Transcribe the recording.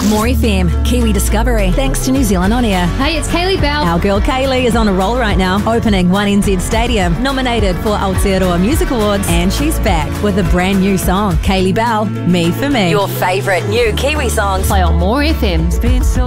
More FM, Kiwi Discovery, thanks to New Zealand On Air. Hey, it's Kaylee Bell. Our girl Kaylee is on a roll right now, opening 1NZ Stadium, nominated for Aotearoa Music Awards, and she's back with a brand new song, Kaylee Bell, Me For Me. Your favourite new Kiwi songs. Play on More FM. It's been so